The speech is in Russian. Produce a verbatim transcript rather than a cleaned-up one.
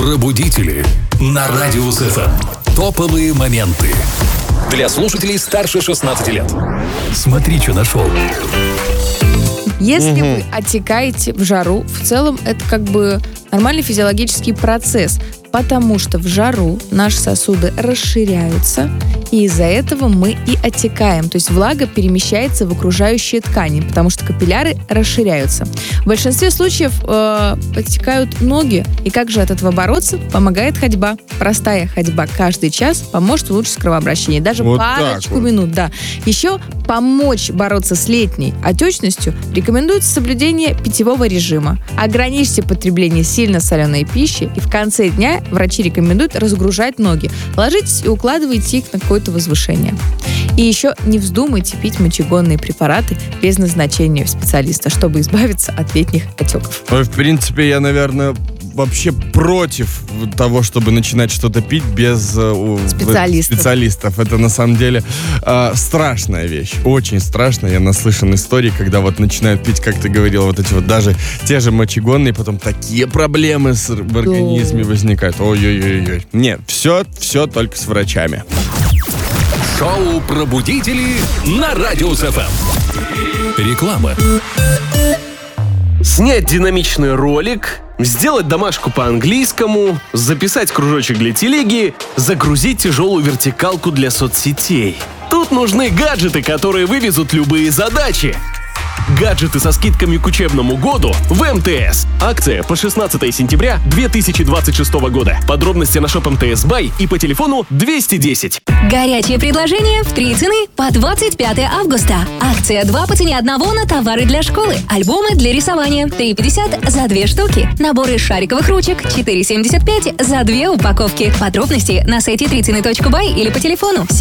Пробудители на Радио эф эм. Топовые моменты для слушателей старше шестнадцати лет. Смотри, что нашел. Если угу. вы отекаете в жару, в целом это как бы нормальный физиологический процесс, потому что в жару наши сосуды расширяются, и из-за этого мы и отекаем. То есть влага перемещается в окружающие ткани, потому что капилляры расширяются. В большинстве случаев э, отекают ноги, и как же от этого бороться? Помогает ходьба. Простая ходьба каждый час поможет улучшить кровообращение. Даже вот парочку вот. минут, да. Еще помочь бороться с летней отечностью рекомендуется соблюдение питьевого режима. Ограничьте потребление сильно соленой пищи, и в конце дня врачи рекомендуют разгружать ноги. Ложитесь и укладывайте их на какое-то возвышение. И еще не вздумайте пить мочегонные препараты без назначения специалиста, чтобы избавиться от летних отеков. В принципе, я, наверное, вообще против того, чтобы начинать что-то пить без э, специалистов. специалистов. Это на самом деле э, страшная вещь. Очень страшная. Я наслышан истории, когда вот начинают пить, как ты говорил, вот эти вот даже те же мочегонные, потом такие проблемы с, в организме возникают. Ой-ой-ой-ой. Нет, все, все только с врачами. Шоу «Пробудители» на Радио эф эм. Реклама. Снять динамичный ролик, сделать домашку по-английскому, записать кружочек для телеги, загрузить тяжелую вертикалку для соцсетей. Тут нужны гаджеты, которые вывезут любые задачи. Гаджеты со скидками к учебному году в эм тэ эс. Акция по шестнадцатого сентября две тысячи двадцать шестого года. Подробности на шоп эм тэ эс бай и по телефону двести десять. Горячее предложение в три цены по двадцать пятого августа. Акция два по цене одного на товары для школы. Альбомы для рисования три пятьдесят за две штуки. Наборы шариковых ручек четыре семьдесят пять за две упаковки. Подробности на сайте три цены точка бай или по телефону